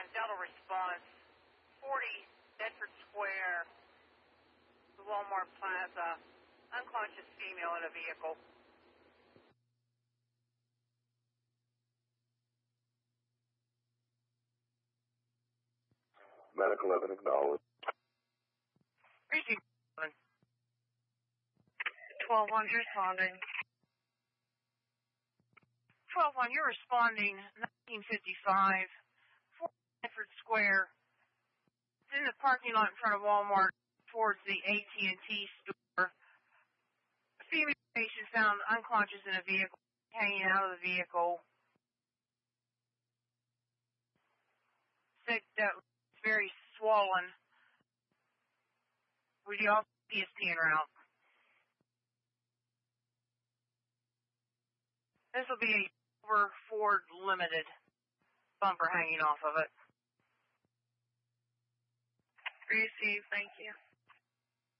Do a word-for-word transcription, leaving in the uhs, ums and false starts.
Delta response, forty Bedford Square, the Walmart Plaza, unconscious female in a vehicle. Medical eleven acknowledged. Reaching twelve one, you're responding. twelve one, you're responding, nineteen fifty-five, four Bedford Square. It's in the parking lot in front of Walmart towards the A T and T store. A female patient found unconscious in a vehicle, hanging out of the vehicle. Sick, that was very swollen. Would you also P S P en route? This will be a Silver Ford Limited, bumper hanging off of it. Receive, thank you.